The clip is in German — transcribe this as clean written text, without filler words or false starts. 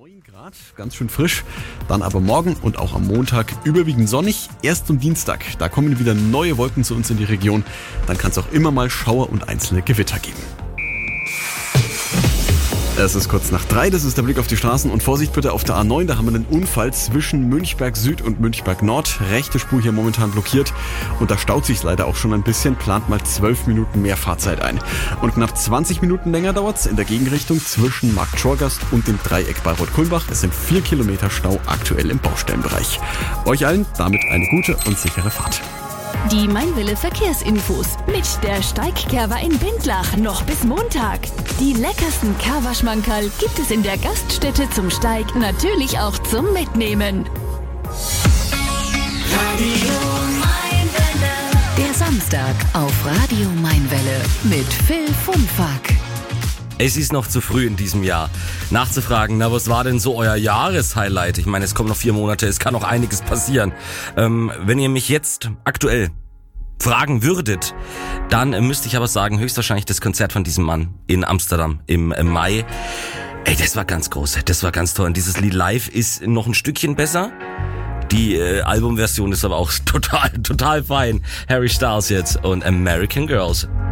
9 Grad, ganz schön frisch. Dann aber morgen und auch am Montag überwiegend sonnig. Erst am Dienstag, da kommen wieder neue Wolken zu uns in die Region. Dann kann es auch immer mal Schauer und einzelne Gewitter geben. Es ist kurz nach 3, das ist der Blick auf die Straßen und Vorsicht bitte auf der A9, da haben wir einen Unfall zwischen Münchberg Süd und Münchberg Nord. Rechte Spur hier momentan blockiert und da staut sich's leider auch schon ein bisschen, plant mal 12 Minuten mehr Fahrzeit ein. Und knapp 20 Minuten länger dauert's in der Gegenrichtung zwischen Markt Schorgast und dem Dreieck bei Rot-Kulmbach. Es sind 4 Kilometer Stau aktuell im Baustellenbereich. Euch allen damit eine gute und sichere Fahrt. Die Mainwelle Verkehrsinfos mit der Steig-Kerwa in Bindlach noch bis Montag. Die leckersten Kerwa-Schmankerl gibt es in der Gaststätte zum Steig, natürlich auch zum Mitnehmen. Radio Mainwelle. Der Samstag auf Radio Mainwelle mit Phil Funfack. Es ist noch zu früh in diesem Jahr nachzufragen, na was war denn so euer Jahreshighlight? Ich meine, es kommen noch 4 Monate, es kann noch einiges passieren. Wenn ihr mich jetzt aktuell fragen würdet, dann müsste ich aber sagen, höchstwahrscheinlich das Konzert von diesem Mann in Amsterdam im Mai. Ey, das war ganz groß, das war ganz toll. Und dieses Lied live ist noch ein Stückchen besser. Die Albumversion ist aber auch total fein. Harry Styles jetzt und American Girls.